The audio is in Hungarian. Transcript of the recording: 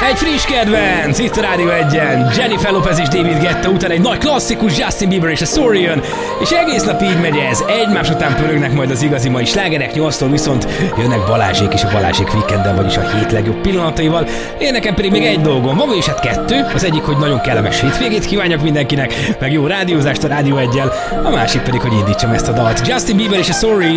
Egy friss kedvenc, itt a Rádió 1-en, Jennifer Lopez és David Guetta után egy nagy klasszikus, Justin Bieber és a Sorry jön, és egész nap így megy ez, egymás után pörögnek majd az igazi mai slágerek, 8-tól viszont jönnek Balázsék és a Balázsék Weekenden, vagyis a hét legjobb pillanataival. Én nekem pedig még egy dolgom van, és hát kettő, az egyik, hogy nagyon kellemes hétvégét kívánjak mindenkinek, meg jó rádiózást a Rádió 1-jel, a másik pedig, hogy indítsam ezt a dalt. Justin Bieber és a Sorry.